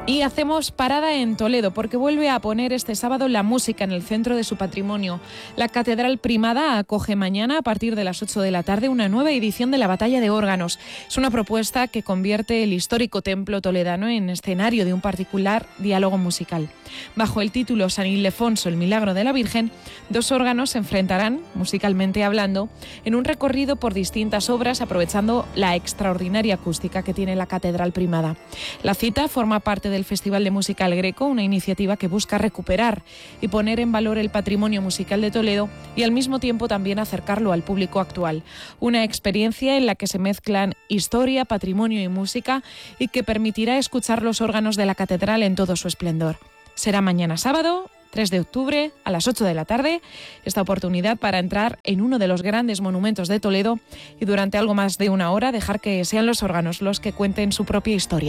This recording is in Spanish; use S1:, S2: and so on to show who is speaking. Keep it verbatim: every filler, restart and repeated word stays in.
S1: Y hacemos parada en Toledo porque vuelve a poner este sábado la música en el centro de su patrimonio. La Catedral Primada acoge mañana a partir de las ocho de la tarde una nueva edición de la Batalla de Órganos. Es una propuesta que convierte el histórico templo toledano en escenario de un particular diálogo musical. Bajo el título San Ildefonso, el milagro de la Virgen, dos órganos se enfrentarán, musicalmente hablando, en un recorrido por distintas obras aprovechando la extraordinaria acústica que tiene la Catedral Primada. La cita forma parte del Festival de Música El Greco, una iniciativa que busca recuperar y poner en valor el patrimonio musical de Toledo y al mismo tiempo también acercarlo al público actual. Una experiencia en la que se mezclan historia, patrimonio y música y que permitirá escuchar los órganos de la catedral en todo su esplendor. Será mañana sábado, tres de octubre, a las ocho de la tarde, esta oportunidad para entrar en uno de los grandes monumentos de Toledo y durante algo más de una hora dejar que sean los órganos los que cuenten su propia historia.